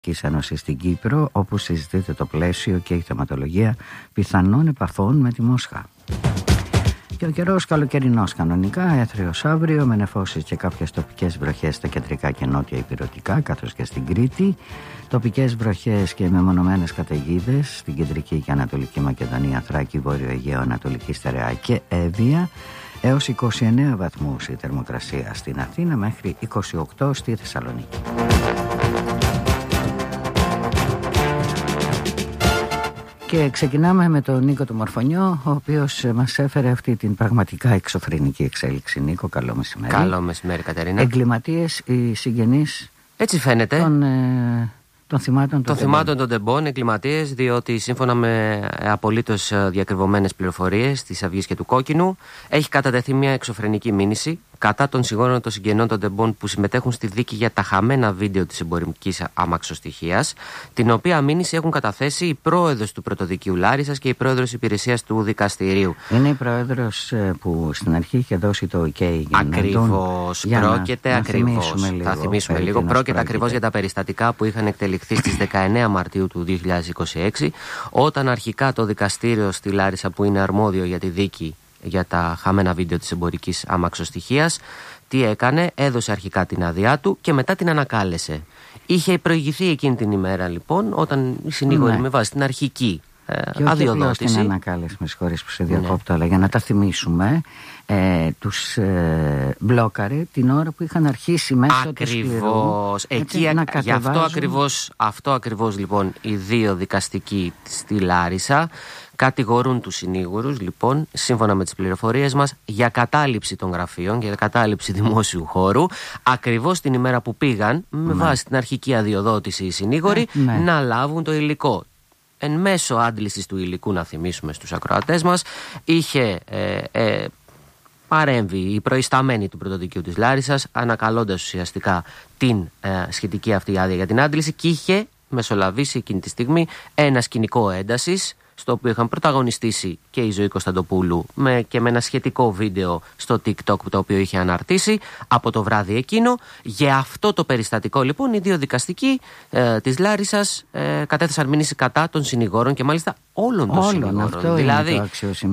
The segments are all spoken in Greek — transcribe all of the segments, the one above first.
Ένωση στην Κύπρο, όπου συζητείται το πλαίσιο και η θεματολογία πιθανών επαφών με τη Μόσχα. Και ο καιρός καλοκαιρινός κανονικά, έθριος αύριο, με νεφώσεις και κάποιες τοπικές βροχές στα κεντρικά και νότια ηπειρωτικά, καθώς και στην Κρήτη. Τοπικές βροχές και μεμονωμένες καταιγίδες στην κεντρική και ανατολική Μακεδονία, Θράκη, Βόρειο Αιγαίο, Ανατολική Στερεά και Εύβοια. Έως 29 βαθμούς η θερμοκρασία στην Αθήνα, μέχρι 28 στη Θεσσαλονίκη. Και ξεκινάμε με τον Νίκο του Μορφωνιό, ο οποίος μας έφερε αυτή την πραγματικά εξωφρενική εξέλιξη. Νίκο, καλό μεσημέρι. Καλό μεσημέρι, Κατερίνα. Εγκληματίες, οι συγγενείς, έτσι φαίνεται, των θυμάτων των τεμπών, εγκληματίες, διότι σύμφωνα με απολύτως διακριβωμένες πληροφορίες της Αυγής και του Κόκκινου, έχει κατατεθεί μια εξωφρενική μήνυση κατά των συγγόνων των συγγενών των τεμπών που συμμετέχουν στη δίκη για τα χαμένα βίντεο της εμπορικής αμαξοστοιχείας, την οποία μήνυση έχουν καταθέσει η πρόεδρος του Πρωτοδικείου Λάρισσας και η πρόεδρος υπηρεσίας του δικαστηρίου. Είναι η πρόεδρος που στην αρχή είχε δώσει το OK. Ακριβώς. Θα θυμίσουμε λίγο. Πρόκειται ακριβώς για τα περιστατικά που είχαν εκτελεχθεί στις 19 Μαρτίου του 2026, όταν αρχικά το δικαστήριο στη Λάρισα, που είναι αρμόδιο για τη δίκη για τα χαμένα βίντεο της εμπορικής αμαξοστοιχείας, τι έκανε? Έδωσε αρχικά την άδειά του και μετά την ανακάλεσε. Είχε προηγηθεί εκείνη την ημέρα, λοιπόν, όταν οι συνήγοροι με βάση την αρχική αδειοδότηση. Και την ανακάλεσε, με συγχωρείς που σε διακόπτω, αλλά για να τα θυμίσουμε, τους μπλόκαρε την ώρα που είχαν αρχίσει μέσω του σκληρού. Γι' αυτό ακριβώς λοιπόν οι δύο δικαστικοί στη Λάρισα κατηγορούν τους συνήγορους, λοιπόν, σύμφωνα με τις πληροφορίες μας, για κατάληψη των γραφείων, για κατάληψη δημόσιου χώρου, ακριβώς την ημέρα που πήγαν, με βάση την αρχική αδειοδότηση, οι συνήγοροι να λάβουν το υλικό. Εν μέσω άντλησης του υλικού, να θυμίσουμε στους ακροατές μας, είχε παρέμβει η προϊσταμένη του Πρωτοδικείου της Λάρισσας, ανακαλώντας ουσιαστικά την σχετική αυτή άδεια για την άντληση, και είχε μεσολαβήσει εκείνη τη στιγμή ένα σκηνικό έντασης, στο οποίο είχαν πρωταγωνιστήσει και η Ζωή Κωνσταντοπούλου και με ένα σχετικό βίντεο στο TikTok, το οποίο είχε αναρτήσει από το βράδυ εκείνο. Για αυτό το περιστατικό, λοιπόν, οι δύο δικαστικοί της Λάρισσας κατέθεσαν μήνυση κατά των συνηγόρων, και μάλιστα όλων των συνηγόρων. Δηλαδή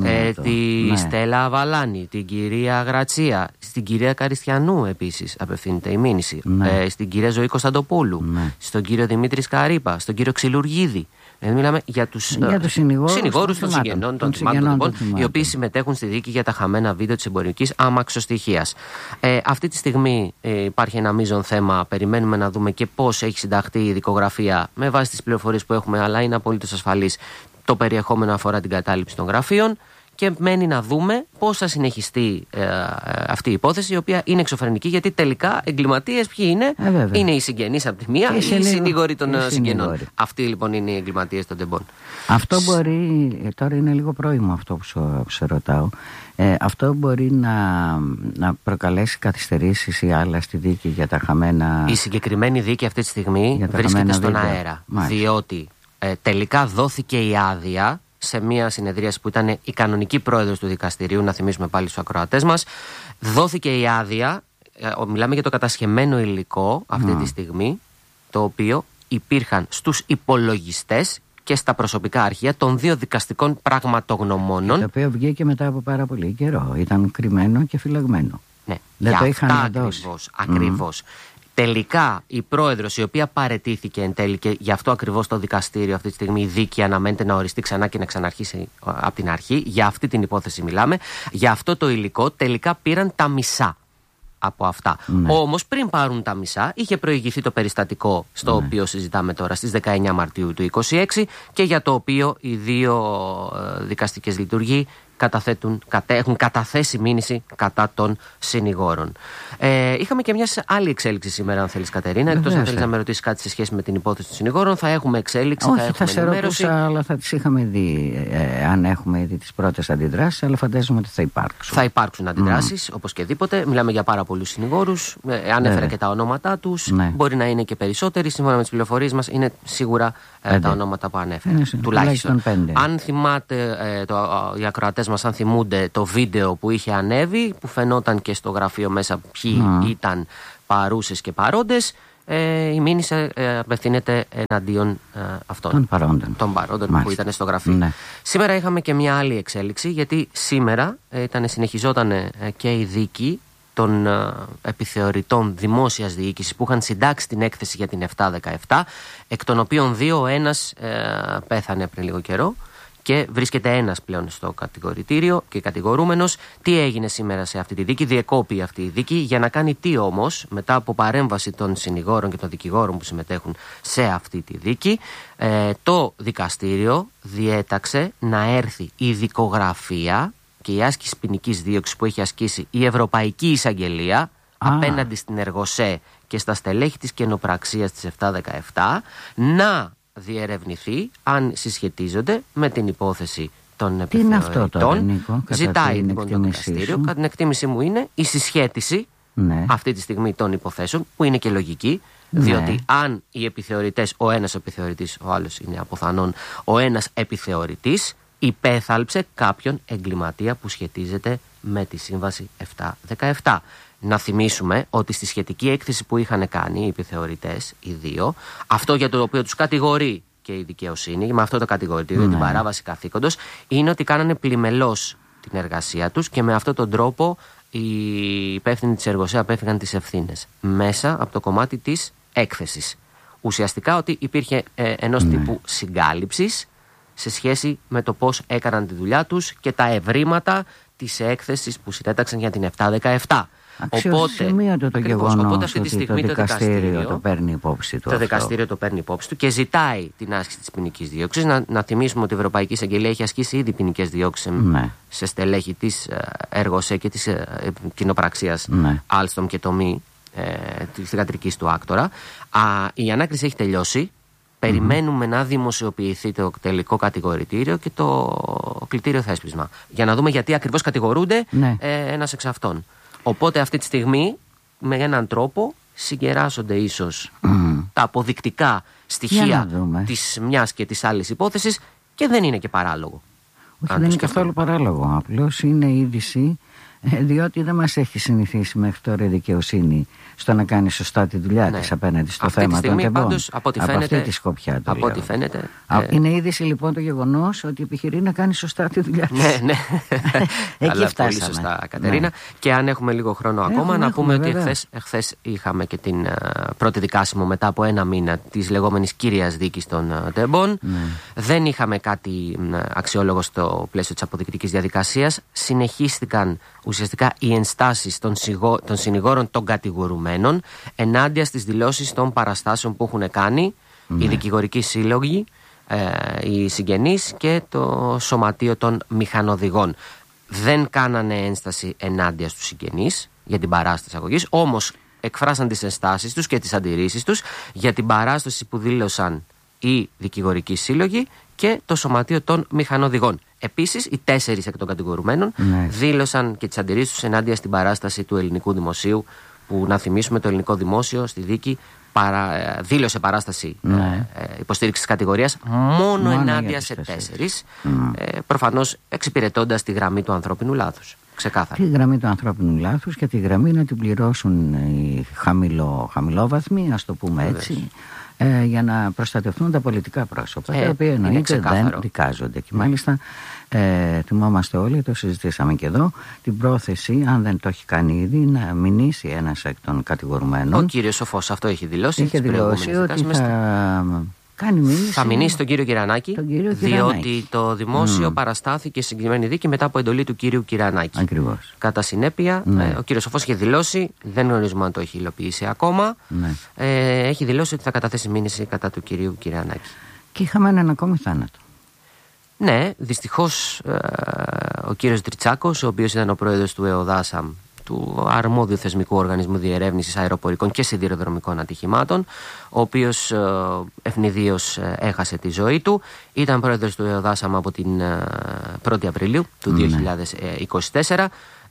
τη Στέλλα Αβαλάνη, την κυρία Γρατσία, στην κυρία Καριστιανού επίσης απευθύνεται η μήνυση, στην κυρία Ζωή Κωνσταντοπούλου, στον κύριο Δημήτρη Σκαρίπα, στον κύριο Ξυλουργίδη. Μιλάμε για τους συνηγόρους των συγγενών των θυμάτων, οι οποίοι συμμετέχουν στη δίκη για τα χαμένα βίντεο της εμπορικής αμαξοστοιχείας. Αυτή τη στιγμή υπάρχει ένα μείζον θέμα. Περιμένουμε να δούμε και πώς έχει συνταχθεί η δικογραφία με βάση τις πληροφορίες που έχουμε, αλλά είναι απολύτως ασφαλής το περιεχόμενο αφορά την κατάληψη των γραφείων. Και μένει να δούμε πώς θα συνεχιστεί αυτή η υπόθεση, η οποία είναι εξωφρενική, γιατί τελικά εγκληματίες ποιοι είναι? Είναι οι συγγενείς από τη μία, οι συνήγοροι των συγγενών. Αυτοί λοιπόν είναι οι εγκληματίες των τεμπών. Αυτό μπορεί, τώρα είναι λίγο πρόημο αυτό που σε ρωτάω, αυτό μπορεί να προκαλέσει καθυστερήσεις ή άλλα στη δίκη για τα χαμένα. Η συγκεκριμένη δίκη αυτή τη στιγμή βρίσκεται στον αέρα. Διότι τελικά δόθηκε η άδεια σε μια συνεδρίαση που ήταν η κανονική πρόεδρος του δικαστηρίου, να θυμίσουμε πάλι στους ακροατές μας. Δόθηκε η άδεια, μιλάμε για το κατασχεμένο υλικό αυτή τη στιγμή, το οποίο υπήρχαν στους υπολογιστές και στα προσωπικά αρχεία των δύο δικαστικών πραγματογνωμόνων. Το οποίο βγήκε μετά από πάρα πολύ καιρό. Ήταν κρυμμένο και φυλαγμένο. Ναι, δεν το είχαν δώσει. Ακριβώς. Τελικά η πρόεδρος, η οποία παραιτήθηκε εν τέλει, και γι' αυτό ακριβώς το δικαστήριο αυτή τη στιγμή η δίκη αναμένεται να οριστεί ξανά και να ξαναρχίσει από την αρχή. Για αυτή την υπόθεση μιλάμε. Για αυτό το υλικό τελικά πήραν τα μισά από αυτά. Όμως πριν πάρουν τα μισά, είχε προηγηθεί το περιστατικό στο οποίο συζητάμε τώρα στις 19 Μαρτίου του 2026, και για το οποίο οι δύο δικαστικές λειτουργοί έχουν καταθέσει μήνυση κατά των συνηγόρων. Είχαμε και μια άλλη εξέλιξη σήμερα, αν θέλεις, Κατερίνα. Εκτός αν θέλεις να με ρωτήσεις κάτι σε σχέση με την υπόθεση των συνηγόρων, θα έχουμε εξέλιξη, όχι, θα σε ρωτούσα, αλλά θα τις είχαμε δει, αν έχουμε ήδη τις πρώτες αντιδράσεις, αλλά φαντάζομαι ότι θα υπάρξουν. Θα υπάρξουν αντιδράσεις, οπωσδήποτε. Μιλάμε για πάρα πολλούς συνηγόρους. Ανέφερα και τα ονόματά τους. Μπορεί να είναι και περισσότεροι. Σύμφωνα με τις πληροφορίες μας, είναι σίγουρα τα ονόματα που ανέφερα. Τουλάχιστον 5. Αν θυμάται οι ακροατές μας, αν θυμούνται το βίντεο που είχε ανέβει, που φαινόταν και στο γραφείο μέσα ποιοι ήταν παρούσες και παρόντες, η μήνυση απευθύνεται εναντίον αυτών. Των παρόντων που ήταν στο γραφείο. Ναι. Σήμερα είχαμε και μια άλλη εξέλιξη, γιατί σήμερα συνεχιζόταν και η δίκη των επιθεωρητών δημόσιας διοίκησης που είχαν συντάξει την έκθεση για την 717, εκ των οποίων δύο, ο ένας πέθανε πριν λίγο καιρό και βρίσκεται ένας πλέον στο κατηγορητήριο και κατηγορούμενος. Τι έγινε σήμερα σε αυτή τη δίκη? Διεκόπη αυτή η δίκη για να κάνει τι όμως? Μετά από παρέμβαση των συνηγόρων και των δικηγόρων που συμμετέχουν σε αυτή τη δίκη, το δικαστήριο διέταξε να έρθει η δικογραφία και η άσκηση ποινικής δίωξης που έχει ασκήσει η Ευρωπαϊκή Εισαγγελία απέναντι στην Εργοσέ και στα στελέχη της καινοπραξίας της 717 να διερευνηθεί αν συσχετίζονται με την υπόθεση των επιθεωρητών. Τι είναι αυτό τώρα, Νίκο, ζητάει το δικαστήριο. Κατά την εκτίμησή μου είναι η συσχέτιση αυτή τη στιγμή των υποθέσεων, που είναι και λογική, διότι αν οι επιθεωρητές, ο ένας επιθεωρητής, ο άλλος είναι αποθανόν ο ένας επιθεωρητής, υπέθαλψε κάποιον εγκληματία που σχετίζεται με τη σύμβαση 717. Να θυμίσουμε ότι στη σχετική έκθεση που είχαν κάνει οι επιθεωρητές, οι δύο, αυτό για το οποίο τους κατηγορεί και η δικαιοσύνη, με αυτό το κατηγορητήριο για την παράβαση καθήκοντος, είναι ότι κάνανε πλημελώς την εργασία τους και με αυτόν τον τρόπο οι υπεύθυνοι της Εργοσέ απέφυγαν τις ευθύνες μέσα από το κομμάτι της έκθεσης. Ουσιαστικά ότι υπήρχε ενός τύπου συγκάλυψης σε σχέση με το πώς έκαναν τη δουλειά τους και τα ευρήματα της έκθεσης που συνέταξαν για την 717. Αξιοσημείωτο το γεγονός ότι το δικαστήριο το παίρνει υπόψη του. Το δικαστήριο το παίρνει υπόψη του και ζητάει την άσκηση της ποινικής δίωξης. Να θυμίσουμε ότι η Ευρωπαϊκή Εισαγγελία έχει ασκήσει ήδη ποινικές δίωξεις σε στελέχη της Εργοσέ και της κοινοπραξίας Alstom και τομή της θυγατρικής του άκτορα. Η ανάκριση έχει τελειώσει. Περιμένουμε να δημοσιοποιηθεί το τελικό κατηγορητήριο και το κλητήριο θέσπισμα, για να δούμε γιατί ακριβώς κατηγορούνται ένας εξ αυτών. Οπότε αυτή τη στιγμή με έναν τρόπο συγκεράσονται ίσως τα αποδεικτικά στοιχεία της μιας και της άλλης υπόθεσης και δεν είναι και παράλογο. Όχι, δεν είναι καθόλου παράλογο. Απλώς είναι είδηση, διότι δεν μας έχει συνηθίσει μέχρι τώρα η δικαιοσύνη στο να κάνει σωστά τη δουλειά της απέναντι στο αυτή θέμα των τεμπών. Από αυτή τη σκοπιά το από ό,τι φαίνεται. Είναι είδηση λοιπόν το γεγονός ότι επιχειρεί να κάνει σωστά τη δουλειά της. Ναι. Εκεί φτάσαμε. Πολύ σωστά, Κατερίνα. Και αν έχουμε λίγο χρόνο ακόμα, να πούμε ότι εχθές είχαμε και την πρώτη δικάσιμο μετά από ένα μήνα της λεγόμενης κύριας δίκης των τεμπών. Δεν είχαμε κάτι αξιόλογο στο πλαίσιο της αποδεικτικής διαδικασίας. Συνεχίστηκαν ουσιαστικά οι ενστάσεις των συνηγόρων των κατηγορουμένων ενάντια στις δηλώσεις των παραστάσεων που έχουν κάνει οι δικηγορικοί σύλλογοι, οι συγγενείς και το σωματείο των μηχανοδηγών. Δεν κάνανε ένσταση ενάντια στους συγγενείς για την παράσταση αγωγής, όμως εκφράσαν τις ενστάσεις τους και τις αντιρρήσεις τους για την παράσταση που δήλωσαν οι δικηγορικοί σύλλογοι και το σωματείο των μηχανοδηγών. Επίσης, οι 4 εκ των κατηγορουμένων δήλωσαν και τις αντιρρήσεις τους ενάντια στην παράσταση του ελληνικού δημοσίου, που να θυμίσουμε το ελληνικό δημόσιο στη δίκη δήλωσε παράσταση υποστήριξης της κατηγορίας μόνο ενάντια σε 4, προφανώς εξυπηρετώντας τη γραμμή του ανθρώπινου λάθους. Ξεκάθαρα. Τη γραμμή του ανθρώπινου λάθους και τη γραμμή να την πληρώσουν οι χαμηλόβαθμοι, ας το πούμε έτσι, για να προστατευτούν τα πολιτικά πρόσωπα, τα οποία εννοείται δεν δικάζονται. Και μάλιστα θυμόμαστε όλοι, το συζητήσαμε και εδώ, την πρόθεση, αν δεν το έχει κάνει ήδη, να μηνύσει ένας εκ των κατηγορουμένων. Ο κύριος Σοφός αυτό έχει δηλώσει. Είχε δηλώσει ότι κάνει μήνυση. Θα μηνύσει τον κύριο Κυρανάκη, διότι το δημόσιο παραστάθηκε σε συγκεκριμένη δίκη μετά από εντολή του κύριου Κυρανάκη. Ακριβώς. Κατά συνέπεια, ο κύριος Σοφός είχε δηλώσει, δεν γνωρίζουμε αν το έχει υλοποιήσει ακόμα, έχει δηλώσει ότι θα καταθέσει μήνυση κατά του κυρίου Κυρανάκη. Και είχαμε έναν ακόμη θάνατο. Ναι, δυστυχώς ο κύριος Τριτσάκος, ο οποίος ήταν ο πρόεδρος του ΕΟΔΑΣΑΜ, του αρμόδιου θεσμικού οργανισμού διερεύνησης αεροπορικών και σιδηροδρομικών ατυχημάτων, ο οποίος ευνηδίως έχασε τη ζωή του. Ήταν πρόεδρος του ΕΟΔΑΣΑΜ από την 1η Απριλίου του 2024.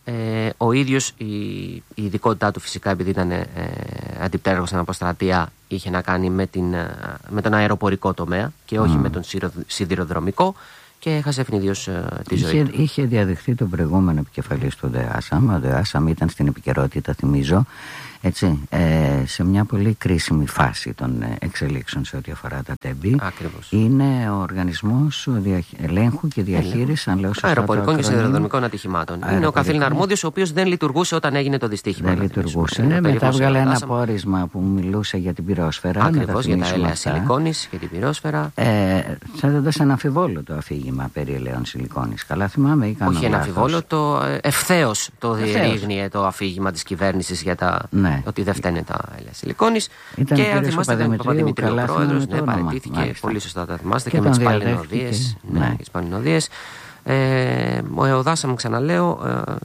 Ο ίδιος, η ειδικότητά του φυσικά, επειδή ήταν αντιπτέρυγος στην αποστρατεία, είχε να κάνει με τον αεροπορικό τομέα και όχι με τον σιδηροδρομικό. και έχασε ευνηδίως τη ζωή του. Είχε διαδεχθεί τον προηγούμενο επικεφαλής του ΔΕΑΣΑΜ. Ο ΔΕΑΣΑΜ ήταν στην επικαιρότητα, θυμίζω, έτσι, σε μια πολύ κρίσιμη φάση των εξελίξεων σε ό,τι αφορά τα τέμπη. Ακριβώς. Είναι ο οργανισμός ελέγχου και διαχείρισης αεροπορικών και σιδηροδρομικών ατυχημάτων. Είναι ο καθήλυνα αρμόδιος, ο οποίος δεν λειτουργούσε όταν έγινε το δυστύχημα. Δεν λειτουργούσε. Μετά βγάλε ένα πόρισμα που μιλούσε για την πυρόσφαιρα. Ακριβώς, για τα έλαια σιλικόνης και την πυρόσφαιρα. Θέτοντας ένα αμφιβόλο το αφήγημα περί ελαίων σιλικόνης. Καλά θυμάμαι ή κάνω λάθος? Όχι ένα αμφιβόλο, ευθέως το διερείγνυε το αφήγημα της κυβέρνησης για τα. Ναι. Ότι δεν φταίνε τα έλαια σιλικόνης. Και αν θυμάστε, ήταν ο Παπαδημητρίου ο πρόεδρος, παραιτήθηκε. Πολύ σωστά τα θυμάστε και με τις παλινοδίες. Ο ΕΟΔΑΣΑΜ, ξαναλέω,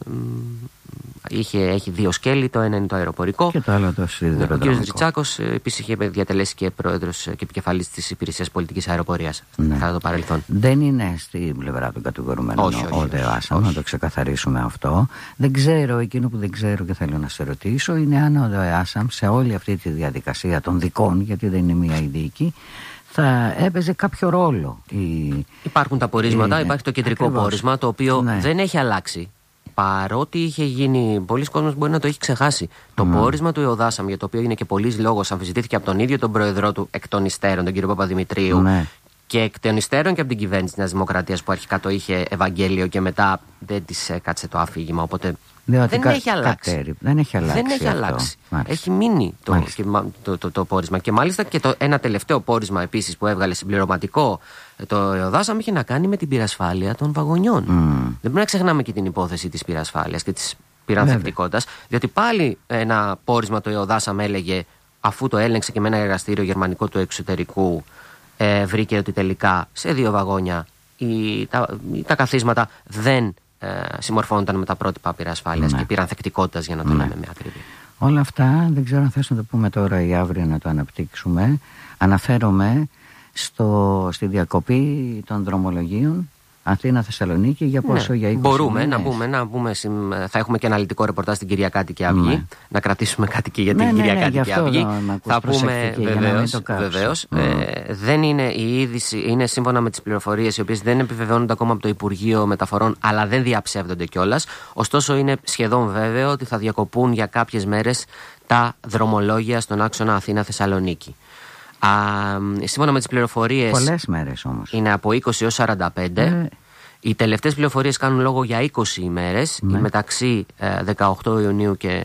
έχει δύο σκέλη. Το ένα είναι το αεροπορικό και το άλλο το σιδηροδρομικό. Ο κ. Τζιτσάκος επίσης είχε διατελέσει και πρόεδρος και επικεφαλής της Υπηρεσίας Πολιτικής Αεροπορίας κατά το παρελθόν. Δεν είναι στην πλευρά των κατηγορουμένων ο ΔΕΑΣΑΜ, να το ξεκαθαρίσουμε αυτό. Δεν ξέρω, εκείνο που δεν ξέρω και θέλω να σε ρωτήσω είναι αν ο ΔΕΑΣΑΜ σε όλη αυτή τη διαδικασία των δικών, γιατί δεν είναι μία ειδική, θα έπαιζε κάποιο ρόλο. Υπάρχουν τα πορίσματα, υπάρχει το κεντρικό πόρισμα, το οποίο δεν έχει αλλάξει. Παρότι είχε γίνει, πολλοί κόσμος μπορεί να το έχει ξεχάσει. Το πόρισμα του ΕΟΔΑΣΑΜ, για το οποίο είναι και πολλής λόγος, αμφισβητήθηκε από τον ίδιο τον πρόεδρό του εκ των υστέρων, τον κύριο Παπαδημητρίου, και εκ των υστέρων και από την κυβέρνηση της Νέας Δημοκρατίας, που αρχικά το είχε Ευαγγέλιο και μετά δεν της κάτσε το αφήγημα. Οπότε δεν έχει αλλάξει. Δεν έχει αλλάξει. Έχει μείνει το πόρισμα. Και μάλιστα και ένα τελευταίο πόρισμα επίσης που έβγαλε συμπληρωματικό το ΕΟΔΑΣΑΜ είχε να κάνει με την πυρασφάλεια των βαγονιών. Δεν πρέπει να ξεχνάμε και την υπόθεση της πυρασφάλειας και της πυρανθεκτικότητας, διότι πάλι ένα πόρισμα το ΕΟΔΑΣΑΜ έλεγε, αφού το έλεγξε και με ένα εργαστήριο γερμανικό του εξωτερικού, βρήκε ότι τελικά σε 2 βαγόνια τα καθίσματα δεν συμμορφώνονταν με τα πρότυπα πυρασφάλειας και πυρανθεκτικότητας, για να το λέμε με ακρίβεια. Όλα αυτά δεν ξέρω αν θες να το πούμε τώρα ή αύριο να το αναπτύξουμε. Αναφέρομαι στη διακοπή των δρομολογίων Αθήνα-Θεσσαλονίκη για πόσο, για 20 Μπορούμε μήνες. να πούμε, θα έχουμε και αναλυτικό ρεπορτάζ στην Κυριακάτικη Αυγή. Να κρατήσουμε κάτι και για την Κυριακάτικη Αυγή. Θα πούμε βεβαίως. Δεν είναι η είδηση, είναι σύμφωνα με τις πληροφορίες οι οποίες δεν επιβεβαιώνονται ακόμα από το Υπουργείο Μεταφορών, αλλά δεν διαψεύδονται κιόλας. Ωστόσο, είναι σχεδόν βέβαιο ότι θα διακοπούν για κάποιες μέρες τα δρομολόγια στον άξονα Αθήνα-Θεσσαλονίκη. Σύμφωνα με τις πληροφορίες, πολλές μέρες όμως. Είναι από 20 έως 45. Οι τελευταίες πληροφορίες κάνουν λόγο για 20 ημέρες, μεταξύ 18 Ιουνίου και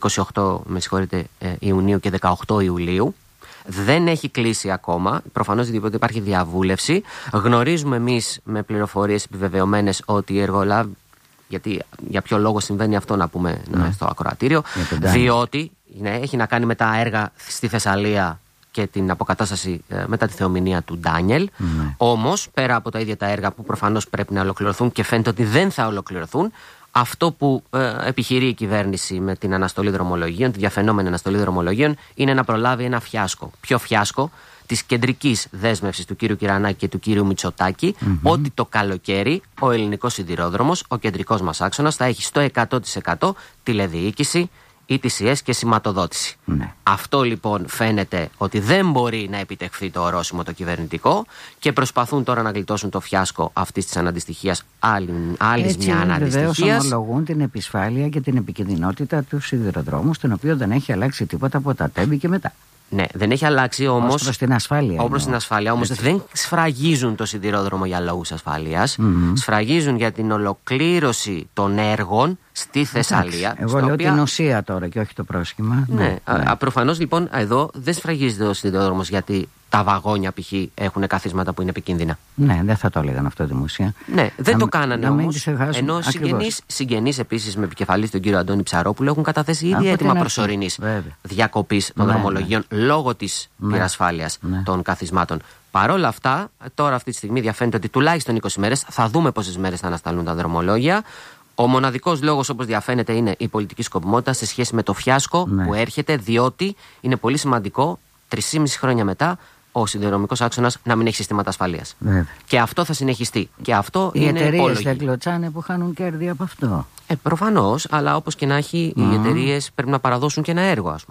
28 Ιουνίου και 18 Ιουλίου. Δεν έχει κλείσει ακόμα, προφανώς διότι υπάρχει διαβούλευση. Γνωρίζουμε εμείς με πληροφορίες επιβεβαιωμένες ότι οι εργολάβοι, γιατί για ποιο λόγο συμβαίνει αυτό να πούμε στο ακροατήριο, διότι έχει να κάνει με τα έργα στη Θεσσαλία και την αποκατάσταση μετά τη θεομηνία του Ντάνιελ. Όμως, πέρα από τα ίδια τα έργα που προφανώς πρέπει να ολοκληρωθούν και φαίνεται ότι δεν θα ολοκληρωθούν, αυτό που επιχειρεί η κυβέρνηση με την αναστολή δρομολογίων, τη διαφαινόμενη αναστολή δρομολογίων, είναι να προλάβει ένα φιάσκο. Ποιο φιάσκο? Της κεντρικής δέσμευσης του κύριου Κυρανάκη και του κύριου Μητσοτάκη, ότι το καλοκαίρι ο ελληνικός σιδηρόδρομος, ο κεντρικός μας άξονας, θα έχει στο 100% τηλεδιοίκηση, ETCS και σηματοδότηση. Αυτό λοιπόν φαίνεται ότι δεν μπορεί να επιτευχθεί το ορόσημο το κυβερνητικό και προσπαθούν τώρα να γλιτώσουν το φιάσκο αυτής της αναντιστοιχίας, άλλης μια αναντιστοιχίας. Βεβαίως ομολογούν την επισφάλεια και την επικινδυνότητα του σιδηροδρόμου, στον οποίο δεν έχει αλλάξει τίποτα από τα τέμπη και μετά. Ναι, δεν έχει αλλάξει όμως. Ως προς την ασφάλεια. Όπως την ασφάλεια. Όμως δεν σφραγίζουν το σιδηρόδρομο για λόγους ασφαλείας. Σφραγίζουν για την ολοκλήρωση των έργων στη Θεσσαλία. Εγώ λέω την ουσία τώρα και όχι το πρόσχημα. Ναι. Προφανώς λοιπόν εδώ δεν σφραγίζεται ο σιδηρόδρομος γιατί τα βαγόνια π.χ. έχουν καθίσματα που είναι επικίνδυνα. Ναι, δεν θα το έλεγαν αυτό δημοσία. Ναι, δεν το κάνανε όμως. Ενώ συγγενείς επίσης με επικεφαλής τον κύριο Αντώνη Ψαρόπουλο έχουν καταθέσει ήδη έτοιμα προσωρινής διακοπής των δρομολογίων λόγω της πυρασφάλειας των καθισμάτων. Παρ' όλα αυτά, τώρα αυτή τη στιγμή διαφαίνεται ότι τουλάχιστον 20 μέρες, θα δούμε πόσες μέρες θα ανασταλούν τα δρομολόγια. Ο μοναδικός λόγος, όπως διαφαίνεται, είναι η πολιτική σκοπιμότητα σε σχέση με το φιάσκο που έρχεται, διότι είναι πολύ σημαντικό 3,5 χρόνια μετά ο σιδηροδρομικός άξονας να μην έχει συστήματα ασφαλείας. Και αυτό θα συνεχιστεί. Και αυτό οι είναι εταιρείες δεν κλωτσάνε που χάνουν κέρδη από αυτό. Προφανώς, αλλά όπως και να έχει, οι εταιρείες πρέπει να παραδώσουν και ένα έργο. Ας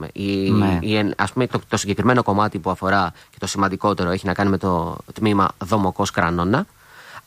πούμε, το συγκεκριμένο κομμάτι που αφορά και το σημαντικότερο έχει να κάνει με το τμήμα Δομοκός Κρανώνα.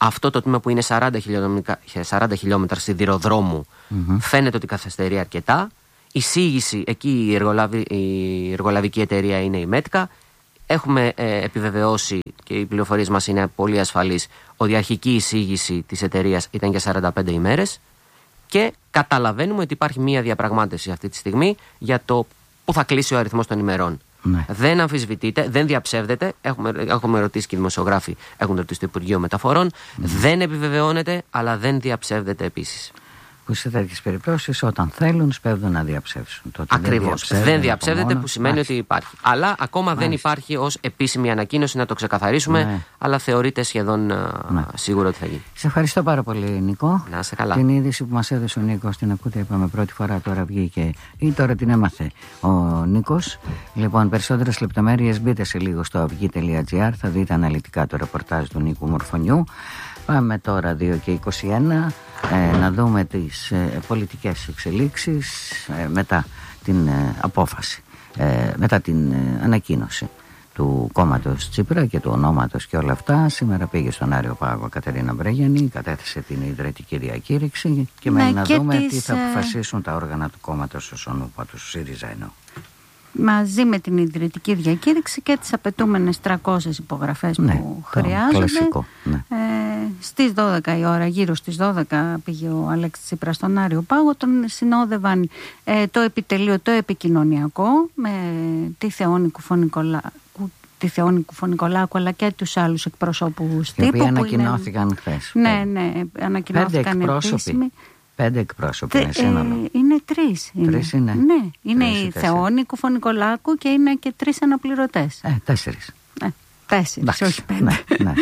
αυτό το τμήμα που είναι 40 χιλιόμετρα σιδηροδρόμου φαίνεται ότι καθυστερεί αρκετά. Η εισήγηση, εκεί η εργολαβική εταιρεία είναι η ΜΕΤΚΑ. Έχουμε επιβεβαιώσει και οι πληροφορίες μας είναι πολύ ασφαλείς ότι η αρχική εισήγηση της εταιρείας ήταν για 45 ημέρες και καταλαβαίνουμε ότι υπάρχει μία διαπραγμάτευση αυτή τη στιγμή για το πού θα κλείσει ο αριθμός των ημερών. Ναι. Δεν αμφισβητείται, δεν διαψεύδεται. Έχουμε ρωτήσει και οι δημοσιογράφοι έχουν ρωτήσει το Υπουργείο Μεταφορών. Δεν επιβεβαιώνεται, αλλά δεν διαψεύδεται επίσης. Που σε τέτοιες περιπτώσεις, όταν θέλουν, σπέβδουν να διαψεύσουν. Ακριβώς. Δεν διαψεύδεται, που σημαίνει ότι υπάρχει. Αλλά ακόμα δεν υπάρχει ως επίσημη ανακοίνωση, να το ξεκαθαρίσουμε. Αλλά θεωρείται σχεδόν σίγουρο ότι θα γίνει. Σε ευχαριστώ πάρα πολύ, Νικό. Να είσαι καλά. Την είδηση που μας έδωσε ο Νίκος, την ακούτε, είπαμε πρώτη φορά, τώρα βγήκε ή τώρα την έμαθε ο Νίκος. Λοιπόν, περισσότερες λεπτομέρειες μπείτε σε λίγο στο avygi.gr, θα δείτε αναλυτικά το ρεπορτάζ του Νίκου Μορφωνιού. Πάμε τώρα 2 και 21 να δούμε τις πολιτικές εξελίξεις μετά την απόφαση, μετά την ανακοίνωση του κόμματος Τσίπρα και του ονόματος και όλα αυτά. Σήμερα πήγε στον Άριο Πάγο Κατερίνα Μπρέγιανη, κατέθεσε την ιδρυτική διακήρυξη και μένει να δούμε τι θα αποφασίσουν τα όργανα του κόμματος του ΣΥΡΙΖΑ εννοώ. Μαζί με την ιδρυτική διακήρυξη και τις απαιτούμενες 300 υπογραφές που χρειάζονται. Κλασικό, στις 12 η ώρα, γύρω στις 12 πήγε ο Αλέξης Τσίπρας στον Άριο Πάγο. Τον συνόδευαν το επιτελείο, το επικοινωνιακό, με τη Θεόνη Κουφωνικολάκου αλλά και τους άλλους εκπροσώπους τύπου. Οι οποίοι ανακοινώθηκαν χθες. Ναι, ανακοινώθηκαν επίσημοι. 5 εκπρόσωποι είναι σύνολο. Είναι 3. 3 είναι. Ναι, είναι η Θεόνη Κουφωνικολάκου και είναι και 3 αναπληρωτές. 4. 4, όχι 5. Ναι.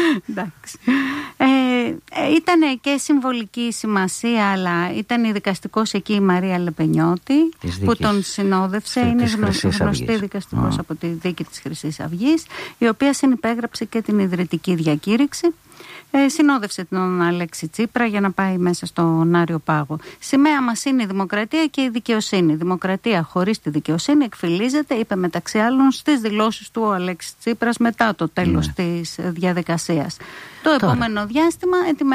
Ήταν και συμβολική σημασία, αλλά ήταν η δικαστικός εκεί η Μαρία Λεπενιώτη που τον συνόδευσε. Είναι γνωστή δικαστικός από τη δίκη της Χρυσής Αυγής, η οποία συνυπέγραψε και την ιδρυτική διακήρυξη. Συνόδευσε τον Αλέξη Τσίπρα για να πάει μέσα στον Άριο Πάγο. Σημαία μας είναι η δημοκρατία και η δικαιοσύνη. Η δημοκρατία χωρίς τη δικαιοσύνη εκφυλίζεται, είπε μεταξύ άλλων στις δηλώσεις του ο Αλέξης Τσίπρας μετά το τέλος της διαδικασίας. Το επόμενο διάστημα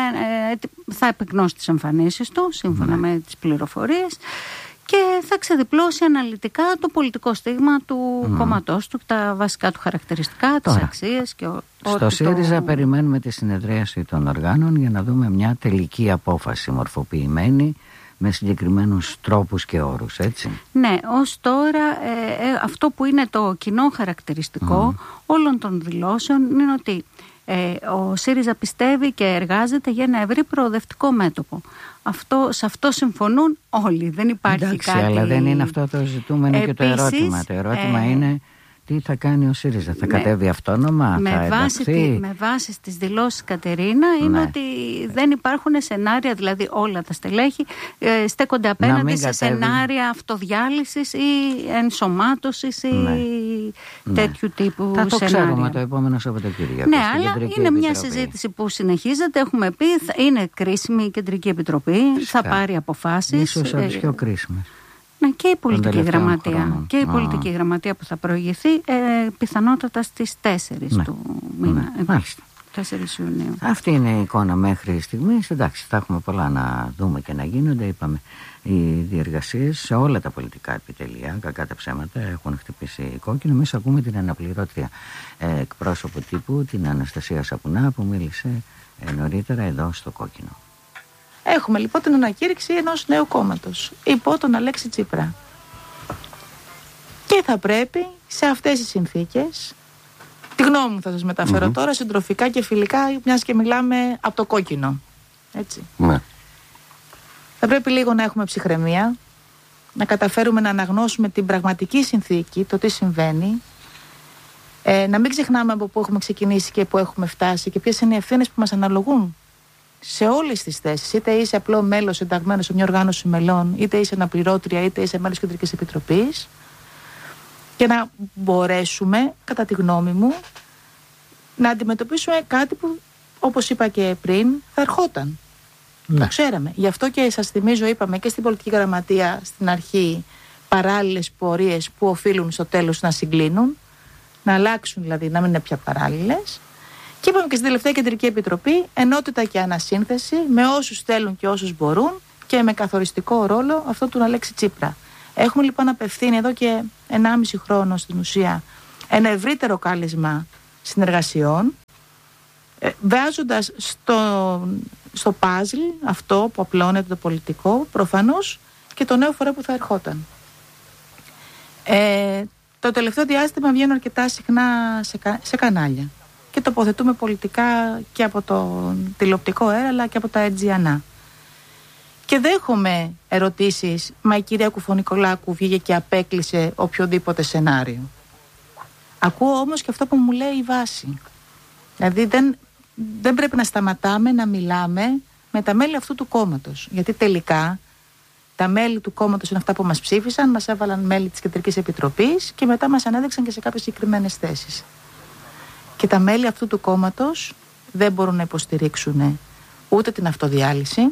θα επεκνώσει τις εμφανίσεις του, σύμφωνα με τις πληροφορίες, και θα ξεδιπλώσει αναλυτικά το πολιτικό στίγμα του κόμματός του, τα βασικά του χαρακτηριστικά, τις αξίες και στο ΣΥΡΙΖΑ περιμένουμε τη συνεδρίαση των οργάνων για να δούμε μια τελική απόφαση μορφοποιημένη με συγκεκριμένους τρόπους και όρους, έτσι. Ναι, ως τώρα αυτό που είναι το κοινό χαρακτηριστικό όλων των δηλώσεων είναι ότι ο ΣΥΡΙΖΑ πιστεύει και εργάζεται για ένα ευρύ προοδευτικό μέτωπο. Σε αυτό συμφωνούν όλοι. Δεν υπάρχει κάτι. Αλλά δεν είναι αυτό το ζητούμενο. Επίσης, και το ερώτημα. Το ερώτημα είναι τι θα κάνει ο ΣΥΡΙΖΑ. Θα κατέβει αυτόνομα, θα ενταχθεί. Με βάση στις δηλώσεις Κατερίνα είναι ότι δεν υπάρχουν σενάρια, δηλαδή όλα τα στελέχη στέκονται απέναντι σε σενάρια αυτοδιάλυσης ή ενσωμάτωσης ή τέτοιου τύπου θα το σενάρια. ξέρουμε το επόμενο Σαββατοκύριακο. Ναι, αλλά είναι μια συζήτηση που συνεχίζεται. Έχουμε πει, είναι κρίσιμη η Κεντρική Επιτροπή, θα πάρει αποφάσεις. Ίσως από τις πιο κρίσιμες. Ναι, και η πολιτική γραμματεία. Και η πολιτική γραμματεία που θα προηγηθεί πιθανότατα στις 4 του μήνα. Μάλιστα. 4 Ιουνίου. Αυτή είναι η εικόνα μέχρι στιγμής. Εντάξει, θα έχουμε πολλά να δούμε και να γίνονται. Είπαμε, οι διεργασίες σε όλα τα πολιτικά επιτελεία, κακά τα ψέματα, έχουν χτυπήσει κόκκινο. Εμείς ακούμε την αναπληρώτρια εκπρόσωπο τύπου, την Αναστασία Σαπουνά, που μίλησε νωρίτερα εδώ στο κόκκινο. Έχουμε λοιπόν την ανακήρυξη ενός νέου κόμματος υπό τον Αλέξη Τσίπρα. Και θα πρέπει σε αυτές τις συνθήκες, τη γνώμη μου θα σας μεταφέρω τώρα, συντροφικά και φιλικά, μιας και μιλάμε από το κόκκινο. Έτσι. Ναι. Θα πρέπει λίγο να έχουμε ψυχραιμία, να καταφέρουμε να αναγνώσουμε την πραγματική συνθήκη, το τι συμβαίνει, να μην ξεχνάμε από πού έχουμε ξεκινήσει και πού έχουμε φτάσει και ποιες είναι οι ευθύνες που μας αναλογούν σε όλες τις θέσεις. Είτε είσαι απλό μέλος ενταγμένο σε μια οργάνωση μελών, είτε είσαι αναπληρώτρια, είτε είσαι μέλος Κεντρικής Επιτροπής, και να μπορέσουμε, κατά τη γνώμη μου, να αντιμετωπίσουμε κάτι που, όπως είπα και πριν, θα ερχόταν. Ναι. Το ξέραμε. Γι' αυτό και σας θυμίζω, είπαμε και στην πολιτική γραμματεία στην αρχή, παράλληλες πορείες που οφείλουν στο τέλος να συγκλίνουν, να αλλάξουν δηλαδή, να μην είναι πια παράλληλες. Και είπαμε και στην τελευταία Κεντρική Επιτροπή, ενότητα και ανασύνθεση με όσους θέλουν και όσους μπορούν και με καθοριστικό ρόλο αυτό του Αλέξη Τσίπρα. Έχουμε λοιπόν απευθύνει εδώ και 1,5 χρόνο στην ουσία ένα ευρύτερο κάλεσμα συνεργασιών, βάζοντας στο παζλ αυτό που απλώνεται το πολιτικό, προφανώς και το νέο φορέα που θα ερχόταν. Το τελευταίο διάστημα βγαίνω αρκετά συχνά σε κανάλια και τοποθετούμε πολιτικά και από το τηλεοπτικό αέρα αλλά και από τα Αιτζιανά. Και δέχομαι ερωτήσεις, μα η κυρία Κουφονικολάκου βγήκε και απέκλεισε οποιοδήποτε σενάριο. Ακούω όμως και αυτό που μου λέει η βάση. Δηλαδή δεν πρέπει να σταματάμε να μιλάμε με τα μέλη αυτού του κόμματος. Γιατί τελικά τα μέλη του κόμματος είναι αυτά που μας ψήφισαν, μας έβαλαν μέλη της Κεντρικής Επιτροπής και μετά μας ανέδειξαν και σε κάποιες συγκεκριμένες θέσεις. Και τα μέλη αυτού του κόμματος δεν μπορούν να υποστηρίξουν ούτε την αυτοδιάλυση,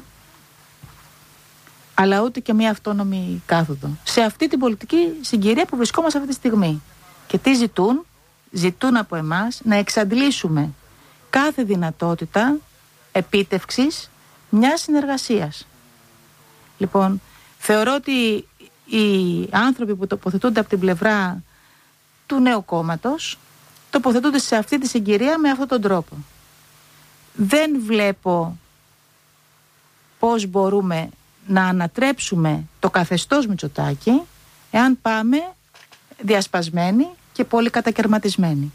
αλλά ούτε και μια αυτόνομη κάθοδο. Σε αυτή την πολιτική συγκυρία που βρισκόμαστε αυτή τη στιγμή. Και τι ζητούν? Ζητούν από εμάς να εξαντλήσουμε κάθε δυνατότητα επίτευξης μιας συνεργασίας. Λοιπόν, θεωρώ ότι οι άνθρωποι που τοποθετούνται από την πλευρά του νέου κόμματος τοποθετούνται σε αυτή τη συγκυρία με αυτόν τον τρόπο. Δεν βλέπω πώς μπορούμε να ανατρέψουμε το καθεστώς Μητσοτάκη εάν πάμε διασπασμένοι και πολύ κατακαιρματισμένοι.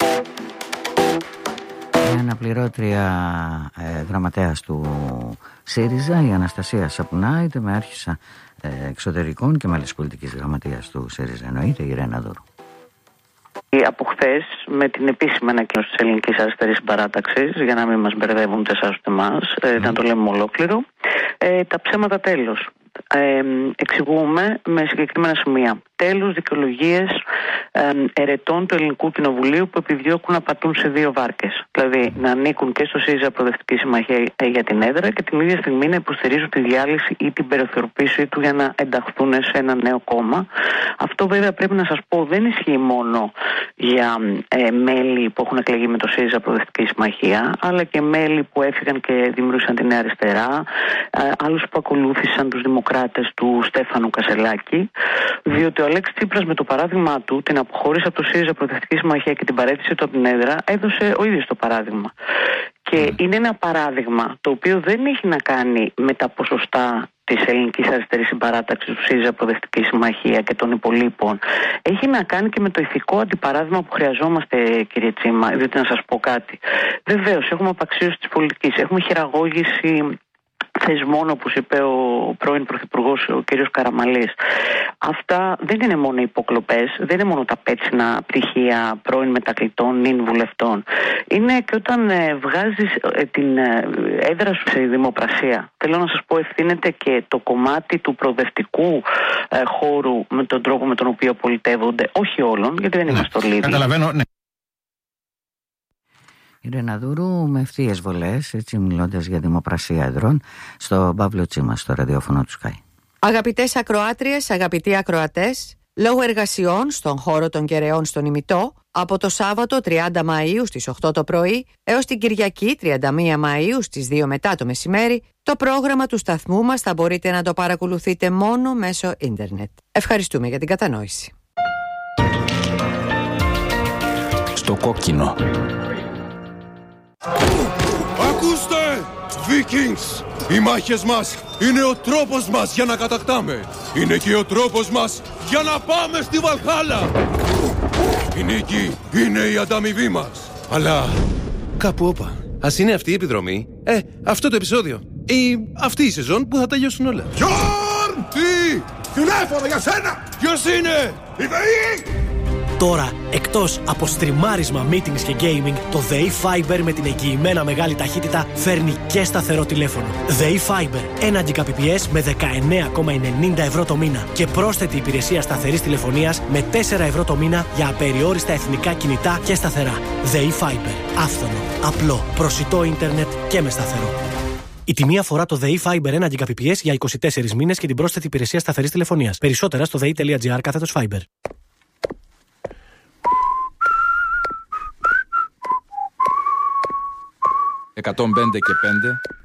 Η αναπληρώτρια γραμματέας του ΣΥΡΙΖΑ, η Αναστασία Σαπουνά, με άρχισα εξωτερικών και μέλος πολιτικής γραμματείας του ΣΥΡΙΖΑ, εννοείται, η Ρένα Δούρου. Από χθες, με την επίσημη ανακοίνωση της Ελληνικής Αριστερής Συμπαράταξης, για να μην μας μπερδεύουν ούτε εσάς ούτε εμάς, να το λέμε ολόκληρο, τα ψέματα τέλος. Εξηγούμε με συγκεκριμένα σημεία. Τέλος δικαιολογίες ερετών του Ελληνικού Κοινοβουλίου που επιδιώκουν να πατούν σε δύο βάρκες. Δηλαδή να ανήκουν και στο ΣΥΡΙΖΑ Προοδευτική Συμμαχία για την έδρα και την ίδια στιγμή να υποστηρίζουν τη διάλυση ή την περιθωριοποίησή του για να ενταχθούν σε ένα νέο κόμμα. Αυτό βέβαια πρέπει να σας πω δεν ισχύει μόνο για μέλη που έχουν εκλεγεί με το ΣΥΡΙΖΑ Προοδευτική Συμμαχία, αλλά και μέλη που έφυγαν και δημιούργησαν τη Νέα Αριστερά, άλλους που ακολούθησαν τους δημοκράτες του Στέφανου Κασελάκη, διότι ο Αλέξης Τσίπρας με το παράδειγμα του, την αποχώρηση από το ΣΥΡΙΖΑ Προοδευτική Συμμαχία και την παρέτηση του από την έδρα, έδωσε ο ίδιος το παράδειγμα. Και είναι ένα παράδειγμα το οποίο δεν έχει να κάνει με τα ποσοστά της Ελληνικής Αριστερής Συμπαράταξης, του ΣΥΡΙΖΑ Προοδευτική Συμμαχία και των υπολείπων. Έχει να κάνει και με το ηθικό αντιπαράδειγμα που χρειαζόμαστε, κύριε Τσίμα, διότι να σας πω κάτι. Βεβαίως, έχουμε απαξίωση της πολιτικής, έχουμε χειραγώγηση θεσμών, όπως είπε ο πρώην Πρωθυπουργός, ο κ. Καραμαλής. Αυτά δεν είναι μόνο υποκλοπές, δεν είναι μόνο τα πέτσινα πτυχία πρώην μετακλητών, νυν βουλευτών. Είναι και όταν βγάζεις την έδρα σου σε δημοπρασία. Θέλω να σας πω, ευθύνεται και το κομμάτι του προοδευτικού χώρου με τον τρόπο με τον οποίο πολιτεύονται, όχι όλων, γιατί δεν είμαστε όλοι ίδιοι. Καταλαβαίνω, ναι. Η Ρένα Δούρου με ευθείες βολές, έτσι μιλώντας για δημοπρασία εδρών, στο Παύλο Τσίμα, στο ραδιόφωνο του Sky. Αγαπητές ακροάτριες, αγαπητοί ακροατές, λόγω εργασιών στον χώρο των Κεραιών στον Ημιτό, από το Σάββατο 30 Μαΐου στις 8 το πρωί έως την Κυριακή 31 Μαΐου στις 2 μετά το μεσημέρι, το πρόγραμμα του σταθμού μας θα μπορείτε να το παρακολουθείτε μόνο μέσω ίντερνετ. Ευχαριστούμε για την κατανόηση. Στο κόκκινο. Ακούστε! Vikings! Οι μάχες μας είναι ο τρόπος μας για να κατακτάμε. Είναι και ο τρόπος μας για να πάμε στη Βαλχάλα. Η νίκη είναι η ανταμοιβή μας. Αλλά κάπου όπα. Ας είναι αυτή η επιδρομή, αυτό το επεισόδιο ή αυτή η σεζόν που θα τελειώσουν όλα. Γιόρν! Τι! Τηλέφωνο για σένα! Ποιος είναι? Η ΔΕΗ! Τώρα, εκτός από στριμάρισμα, meetings και gaming, το ΔΕΗ Fiber με την εγγυημένα μεγάλη ταχύτητα φέρνει και σταθερό τηλέφωνο. ΔΕΗ Fiber, 1 Gbps με 19,90 ευρώ το μήνα και πρόσθετη υπηρεσία σταθερής τηλεφωνίας με 4 ευρώ το μήνα για απεριόριστα εθνικά κινητά και σταθερά. ΔΕΗ Fiber, άφθονο, απλό, προσιτό ίντερνετ και με σταθερό. Η τιμή αφορά το ΔΕΗ Fiber 1 Gbps για 24 μήνες και την πρόσθετη υπηρεσία σταθερής τηλεφωνίας. Περισσότερα στο dei.gr/Fiber. 105 και 5